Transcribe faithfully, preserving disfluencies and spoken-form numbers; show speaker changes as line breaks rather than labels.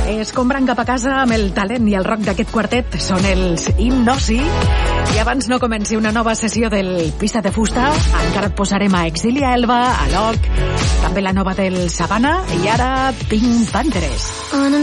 Es compren cap a casa amb el talent i el rock d'aquest quartet. Són els Hipnosi. I abans no comenci una nova sessió del Pista de Fusta, encara et posarem a Exilia Elba, a Locke, també la nova del Savannah i ara Pink Panthers.